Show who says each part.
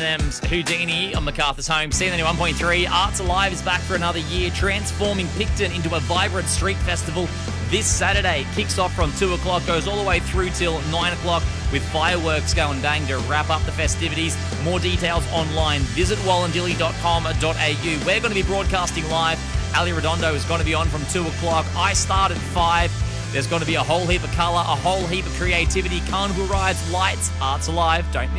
Speaker 1: Eminem's Houdini on MacArthur's Home. C91.3, Arts Alive is back for another year, transforming Picton into a vibrant street festival this Saturday. Kicks off from 2 o'clock, goes all the way through till 9 o'clock with fireworks going bang to wrap up the festivities. More details online. Visit wallandilly.com.au. We're going to be broadcasting live. Ali Redondo is going to be on from 2 o'clock. I start at 5. There's going to be a whole heap of colour, a whole heap of creativity, carnival rides, lights, Arts Alive. Don't miss